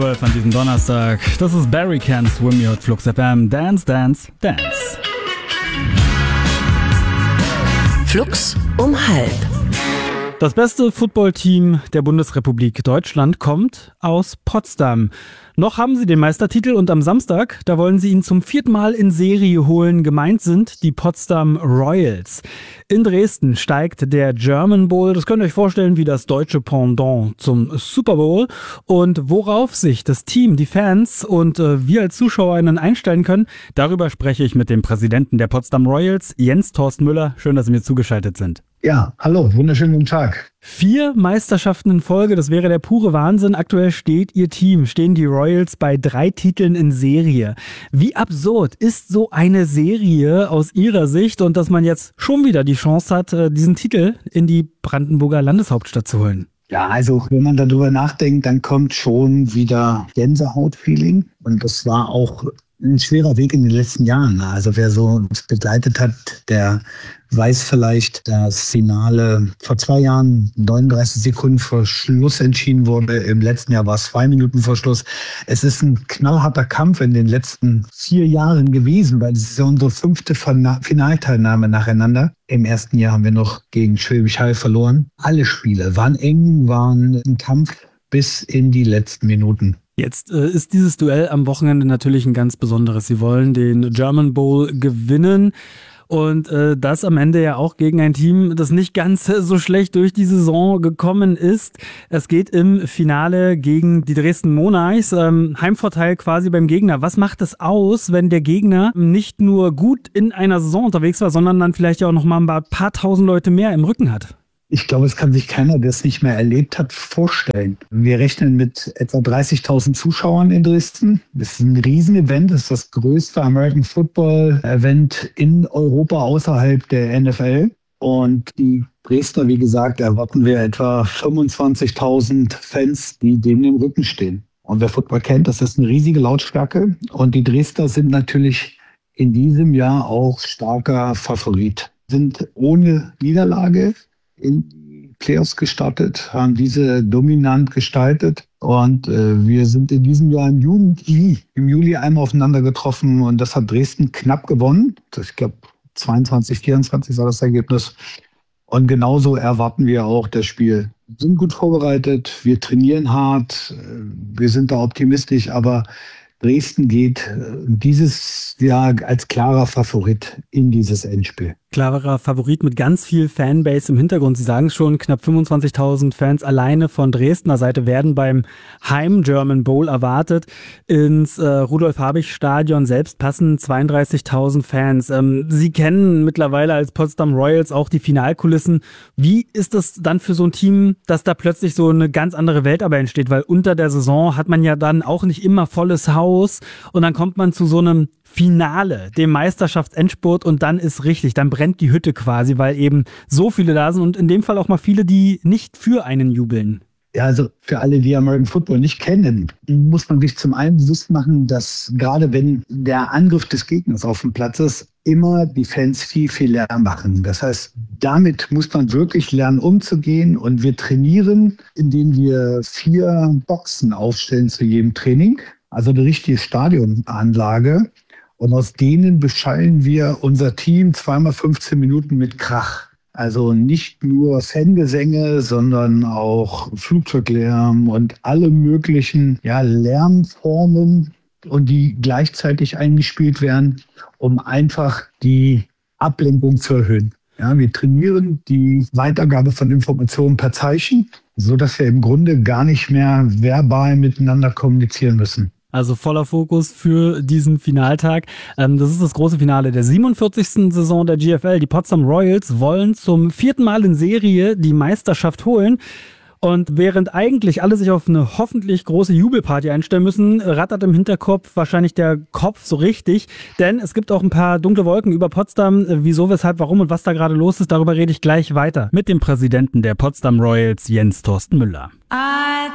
12 an diesem Donnerstag. Das ist Barry Can't Swim hier at Flux FM. Dance, Dance, Dance. Flux um 12:30. Das beste Footballteam der Bundesrepublik Deutschland kommt aus Potsdam. Noch haben sie den Meistertitel und am Samstag, da wollen sie ihn zum 4. Mal in Serie holen. Gemeint sind die Potsdam Royals. In Dresden steigt der German Bowl. Das könnt ihr euch vorstellen wie das deutsche Pendant zum Super Bowl. Und worauf sich das Team, die Fans und wir als ZuschauerInnen einstellen können, darüber spreche ich mit dem Präsidenten der Potsdam Royals, Jens Thorsten Müller. Schön, dass Sie mir zugeschaltet sind. Ja, hallo, wunderschönen guten Tag. 4 Meisterschaften in Folge, das wäre der pure Wahnsinn. Aktuell stehen die Royals bei 3 Titeln in Serie. Wie absurd ist so eine Serie aus Ihrer Sicht und dass man jetzt schon wieder die Chance hat, diesen Titel in die Brandenburger Landeshauptstadt zu holen? Ja, also wenn man darüber nachdenkt, dann kommt schon wieder Gänsehaut-Feeling. Und das war auch ein schwerer Weg in den letzten Jahren. Also wer so uns begleitet hat, der weiß vielleicht, das Finale vor 2 Jahren 39 Sekunden vor Schluss entschieden wurde. Im letzten Jahr war es 2 Minuten vor Schluss. Es ist ein knallharter Kampf in den letzten 4 Jahren gewesen, weil es ist ja unsere 5. Finalteilnahme nacheinander. Im ersten Jahr haben wir noch gegen Schwäbisch Hall verloren. Alle Spiele waren eng, waren ein Kampf bis in die letzten Minuten. Jetzt ist dieses Duell am Wochenende natürlich ein ganz besonderes. Sie wollen den German Bowl gewinnen und das am Ende ja auch gegen ein Team, das nicht ganz so schlecht durch die Saison gekommen ist. Es geht im Finale gegen die Dresden Monarchs. Heimvorteil quasi beim Gegner. Was macht es aus, wenn der Gegner nicht nur gut in einer Saison unterwegs war, sondern dann vielleicht auch noch mal ein paar tausend Leute mehr im Rücken hat? Ich glaube, es kann sich keiner, der es nicht mehr erlebt hat, vorstellen. Wir rechnen mit etwa 30.000 Zuschauern in Dresden. Das ist ein Riesenevent. Das ist das größte American Football Event in Europa außerhalb der NFL. Und die Dresdner, wie gesagt, erwarten wir etwa 25.000 Fans, die denen im Rücken stehen. Und wer Football kennt, das ist eine riesige Lautstärke. Und die Dresdner sind natürlich in diesem Jahr auch starker Favorit. Sind ohne Niederlage in die Playoffs gestartet, haben diese dominant gestaltet und wir sind in diesem Jahr im Juli einmal aufeinander getroffen und das hat Dresden knapp gewonnen. Ich glaube 22-24 war das Ergebnis und genauso erwarten wir auch das Spiel. Wir sind gut vorbereitet, wir trainieren hart, wir sind da optimistisch, aber Dresden geht dieses Jahr als klarer Favorit in dieses Endspiel. Klarer Favorit mit ganz viel Fanbase im Hintergrund. Sie sagen es schon, knapp 25.000 Fans alleine von Dresdner Seite werden beim Heim-German Bowl erwartet. Ins Rudolf-Habich-Stadion selbst passen 32.000 Fans. Sie kennen mittlerweile als Potsdam Royals auch die Finalkulissen. Wie ist das dann für so ein Team, dass da plötzlich so eine ganz andere Welt aber entsteht? Weil unter der Saison hat man ja dann auch nicht immer volles Haus und dann kommt man zu so einem Finale, dem Meisterschaftsendspurt und dann ist richtig, dann brennt die Hütte quasi, weil eben so viele da sind und in dem Fall auch mal viele, die nicht für einen jubeln. Ja, also für alle, die American Football nicht kennen, muss man sich zum einen bewusst machen, dass gerade wenn der Angriff des Gegners auf dem Platz ist, immer die Fans viel, viel Lärm machen. Das heißt, damit muss man wirklich lernen, umzugehen und wir trainieren, indem wir 4 Boxen aufstellen zu jedem Training, also eine richtige Stadionanlage. Und aus denen beschallen wir unser Team 2x 15 Minuten mit Krach. Also nicht nur Fangesänge, sondern auch Flugzeuglärm und alle möglichen Lärmformen und die gleichzeitig eingespielt werden, um einfach die Ablenkung zu erhöhen. Ja, wir trainieren die Weitergabe von Informationen per Zeichen, sodass wir im Grunde gar nicht mehr verbal miteinander kommunizieren müssen. Also voller Fokus für diesen Finaltag. Das ist das große Finale der 47. Saison der GFL. Die Potsdam Royals wollen zum 4. Mal in Serie die Meisterschaft holen. Und während eigentlich alle sich auf eine hoffentlich große Jubelparty einstellen müssen, rattert im Hinterkopf wahrscheinlich der Kopf so richtig. Denn es gibt auch ein paar dunkle Wolken über Potsdam. Wieso, weshalb, warum und was da gerade los ist, darüber rede ich gleich weiter mit dem Präsidenten der Potsdam Royals, Jens Thorsten Müller.